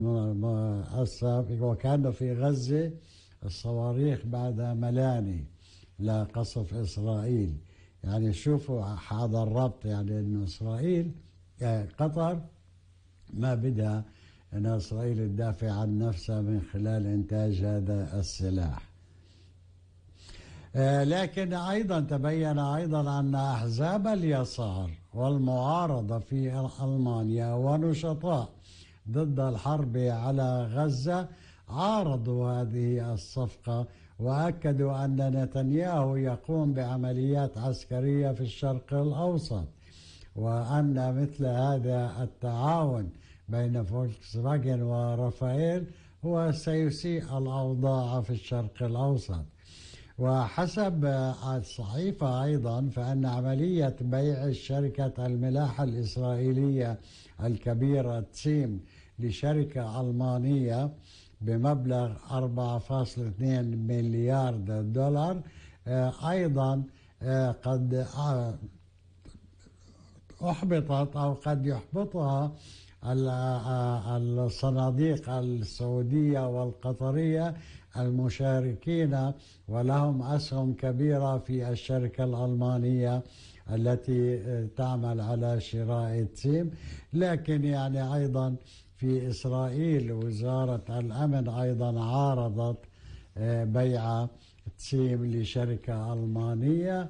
وكان في غزة الصواريخ بعد ملاني لقصف إسرائيل. يعني شوفوا هذا الربط، يعني إنه إسرائيل قطر ما بدها أن إسرائيل تدافع عن نفسها من خلال إنتاج هذا السلاح. لكن أيضا تبين أيضا أن أحزاب اليسار والمعارضة في ألمانيا ونشطاء ضد الحرب على غزة عارضوا هذه الصفقة، وأكدوا أن نتنياهو يقوم بعمليات عسكرية في الشرق الأوسط، وأن مثل هذا التعاون بين فولكس فاجن ورافائيل هو سيسيء الأوضاع في الشرق الأوسط. وحسب الصحيفة أيضا فإن عملية بيع شركة الملاحة الإسرائيلية الكبيرة تسيم لشركة ألمانية بمبلغ 4.2 مليار دولار أيضا قد أحبطت أو قد يحبطها الصناديق السعودية والقطرية المشاركين ولهم أسهم كبيرة في الشركة الألمانية التي تعمل على شراء تسيم. لكن يعني أيضا في إسرائيل وزارة الأمن أيضا عارضت بيع تسيم لشركة ألمانية،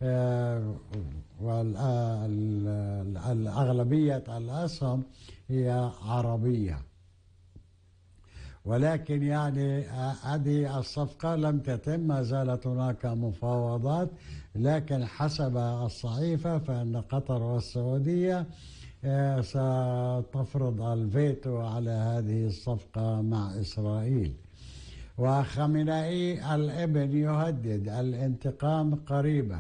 والأغلبية الأسهم هي عربية. ولكن يعني هذه الصفقة لم تتم، ما زالت هناك مفاوضات، لكن حسب الصحيفة فإن قطر والسعودية ستفرض الفيتو على هذه الصفقة مع إسرائيل. وخامنئي الابن يهدد الانتقام قريبا.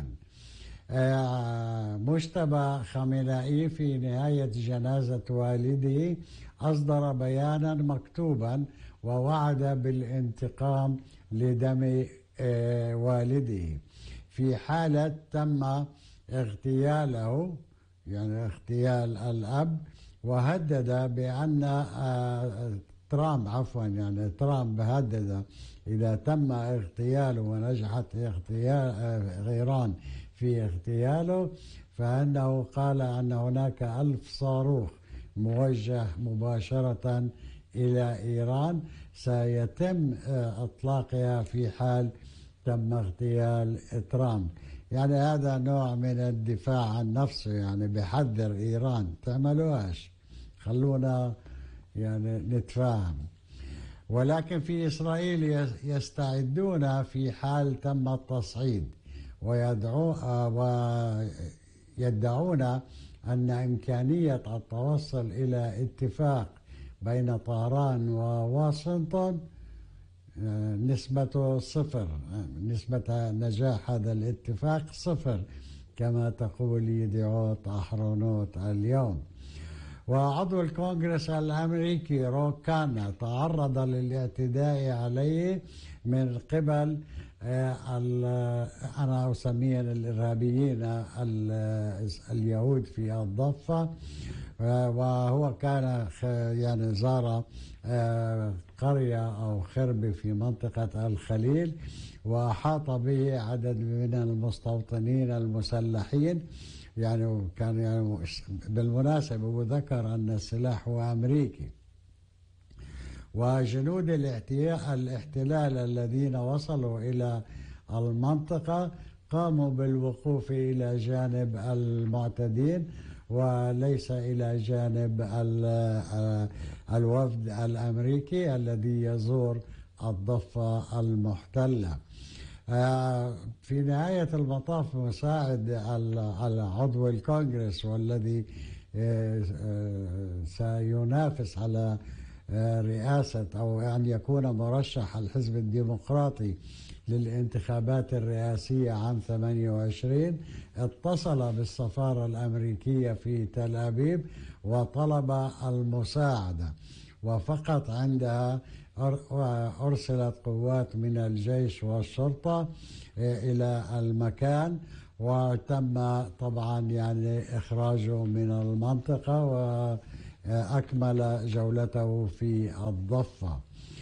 مجتبى خامنئي في نهاية جنازة والده أصدر بيانا مكتوبا ووعد بالانتقام لدم والده في حالة تم اغتياله، يعني اغتيال الأب. وهدد بأن ترامب هدد إذا تم اغتياله ونجحت إيران في اغتياله فإنه قال أن هناك 1000 صاروخ موجه مباشرة إلى إيران سيتم إطلاقها في حال تم اغتيال ترامب. يعني هذا نوع من الدفاع عن نفسه، يعني بحذر إيران تعملوهاش، خلونا يعني نتفاهم. ولكن في إسرائيل يستعدون في حال تم التصعيد ويدعون أن إمكانية التوصل إلى اتفاق بين طهران وواشنطن نسبة صفر، نسبة نجاح هذا الاتفاق صفر كما تقول يدعوت أحرونوت اليوم. وعضو الكونغرس الأمريكي روك كان تعرض للاعتداء عليه من قبل أنا أسميه الإرهابيين اليهود في الضفة. وهو كان يعني زار قرية أو خربة في منطقة الخليل وأحاط به عدد من المستوطنين المسلحين. يعني كان يعني بالمناسبة وذكر أن السلاح هو أمريكي. وجنود الاحتلال الذين وصلوا إلى المنطقة قاموا بالوقوف إلى جانب المعتدين وليس إلى جانب الوفد الأمريكي الذي يزور الضفة المحتلة. في نهاية المطاف مساعد عضو الكونغرس والذي سينافس على رئاسة أو أن يكون مرشح الحزب الديمقراطي للانتخابات الرئاسية عام 28 اتصل بالسفارة الأمريكية في تل أبيب وطلب المساعدة، وفقط عندها أرسلت قوات من الجيش والشرطة إلى المكان وتم طبعا يعني إخراجه من المنطقة أكمل جولته في الضفة.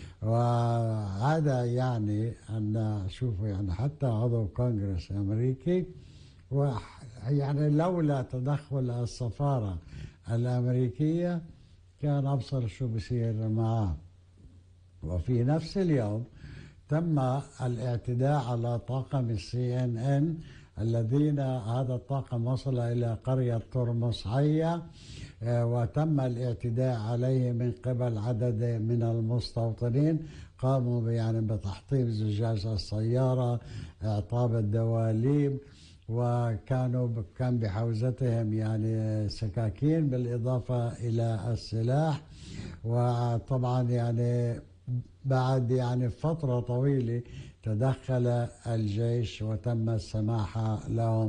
وهذا يعني أن شوفوا يعني حتى عضو كونغرس أمريكي، ويعني لولا تدخل السفارة الأمريكية كان أبصر شو بصير معه. وفي نفس اليوم تم الاعتداء على طاقم CNN الذين هذا الطاقم وصل إلى قرية ترمس حية، وتم الاعتداء عليه من قبل عدد من المستوطنين. قاموا يعني بتحطيم زجاج السيارة، إعطاب الدواليب، كان بحوزتهم يعني سكاكين بالإضافة إلى السلاح. وطبعا يعني بعد يعني فترة طويلة تدخل الجيش وتم السماح لهم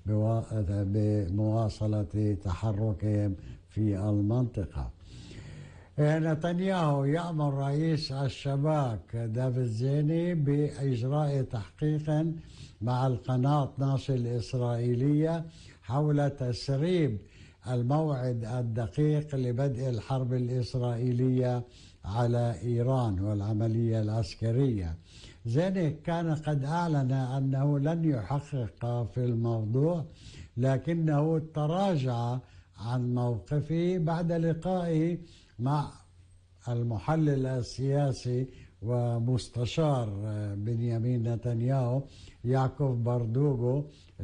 بمواصلة تحركهم في المنطقة. نتنياهو يأمر رئيس الشباك دافيد زيني بإجراء تحقيق مع القناة 12 الإسرائيلية حول تسريب الموعد الدقيق لبدء الحرب الإسرائيلية على إيران والعملية العسكرية. زيني كان قد أعلن أنه لن يحقق في الموضوع، لكنه تراجع عن موقفه بعد لقائه مع المحلل السياسي ومستشار بنيامين نتنياهو يعقوب بردوغو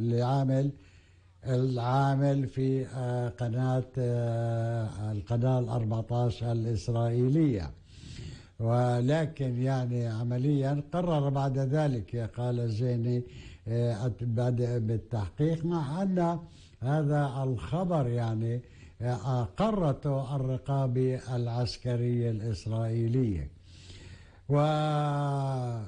العامل في القناة 14 الإسرائيلية. ولكن يعني عمليا قرر بعد ذلك، قال زيني، بدء بالتحقيق، مع أن هذا الخبر يعني أقرته الرقابة العسكرية الإسرائيلية. وهذا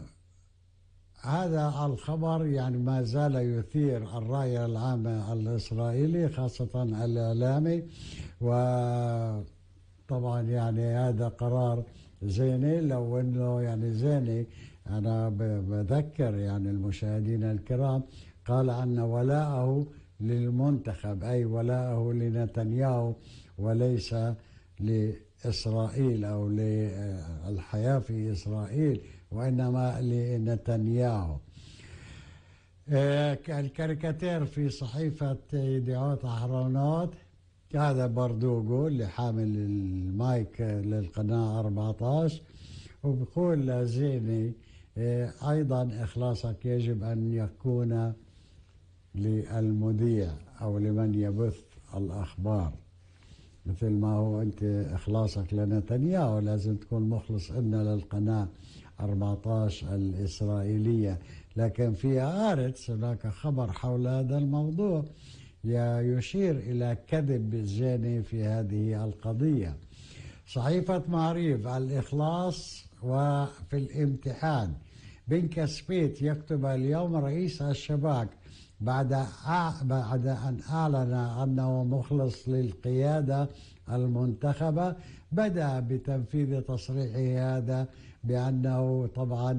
الخبر يعني ما زال يثير الرأي العام الإسرائيلي خاصة الإعلامي. وطبعا يعني هذا قرار زيني، لو أنه يعني زيني أنا بذكر يعني المشاهدين الكرام قال أن ولاءه للمنتخب، أي ولاءه لنتنياهو وليس لإسرائيل أو للحياة في إسرائيل، وإنما لنتنياهو. الكاريكاتير في صحيفة يديعوت أهرونوت، هذا بردوغو اللي حامل المايك للقناة 14، وبقول زيني أيضا إخلاصك يجب أن يكون للمذيع أو لمن يبث الأخبار، مثل ما هو أنت إخلاصك لنتنياهو لازم تكون مخلص إن للقناة 14 الإسرائيلية. لكن في هارتس هناك خبر حول هذا الموضوع يشير إلى كذب زيني في هذه القضية. صحيفة معريف، الإخلاص وفي الامتحان. بن كسبيت يكتب اليوم رئيس الشباك بعد أن أعلن أنه مخلص للقيادة المنتخبة بدأ بتنفيذ تصريحه هذا بأنه طبعا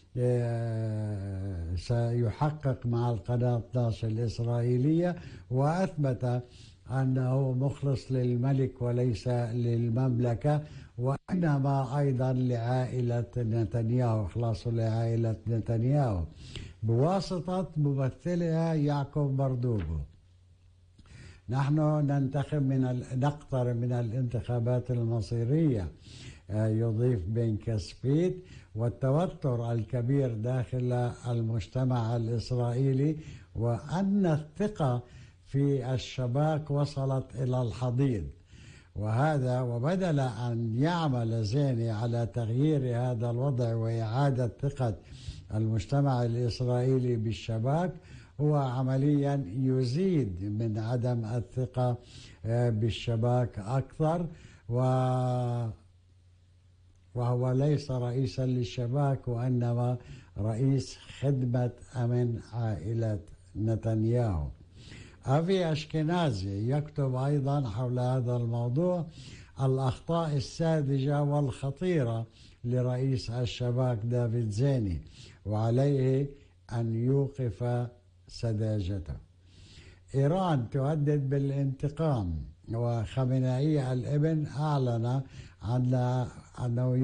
سيحقق مع القناة 12 الإسرائيلية، وأثبت أنه مخلص للملك وليس للمملكة، وإنما أيضا لعائلة نتنياهو، إخلاصه لعائلة نتنياهو بواسطة ممثلها يعقوب بردوغو. نحن نقترب من الانتخابات المصيرية، يضيف بن كسبيت، والتوتر الكبير داخل المجتمع الإسرائيلي، وأن الثقة في الشباك وصلت إلى الحضيض. وبدل أن يعمل زيني على تغيير هذا الوضع وإعادة ثقة المجتمع الإسرائيلي بالشباك، هو عمليا يزيد من عدم الثقة بالشباك أكثر، وهو ليس رئيسا للشباك وإنما رئيس خدمة أمن عائلة نتنياهو. أفي أشكنازي يكتب أيضا حول هذا الموضوع الأخطاء الساذجة والخطيرة لرئيس الشباك دافيد زيني، وعليه أن يوقف سذاجته. إيران تهدد بالانتقام. وخامنئي الابن أعلن أنه